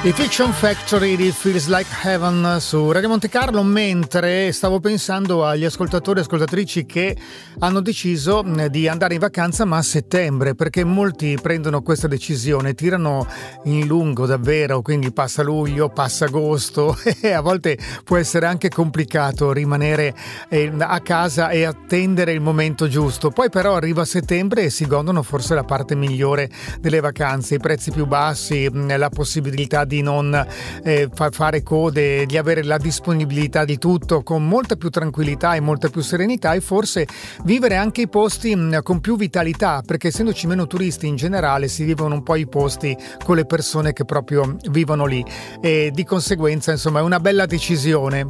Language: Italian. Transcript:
I Fiction Factory di Feels Like Heaven su Radio Monte Carlo, mentre stavo pensando agli ascoltatori e ascoltatrici che hanno deciso di andare in vacanza ma a settembre, perché molti prendono questa decisione, tirano in lungo davvero, quindi passa luglio, passa agosto e a volte può essere anche complicato rimanere a casa e attendere il momento giusto. Poi però arriva settembre e si godono forse la parte migliore delle vacanze, i prezzi più bassi, la possibilità di non fare code, di avere la disponibilità di tutto con molta più tranquillità e molta più serenità, e forse vivere anche i posti con più vitalità, perché essendoci meno turisti in generale si vivono un po' i posti con le persone che proprio vivono lì, e di conseguenza insomma è una bella decisione.